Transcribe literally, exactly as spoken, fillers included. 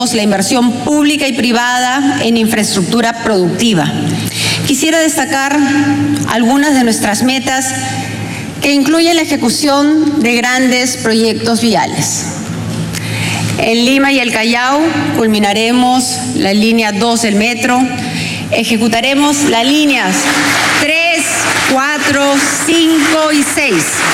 la inversión pública y privada en infraestructura productiva. Quisiera destacar algunas de nuestras metas que incluyen la ejecución de grandes proyectos viales. En Lima y el Callao culminaremos la línea dos del metro, ejecutaremos las líneas tres, cuatro, cinco y seis.